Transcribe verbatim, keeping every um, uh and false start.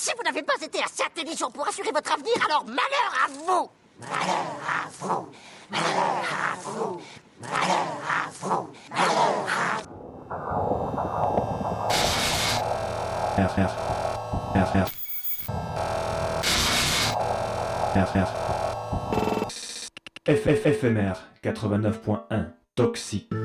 Si vous n'avez pas été assez intelligent pour assurer votre avenir, alors malheur à vous. Malheur à vous. Malheur à vous. Malheur à vous. Malheur à vous. R R R R R R F F F M R quatre-vingt-neuf point un Toxique.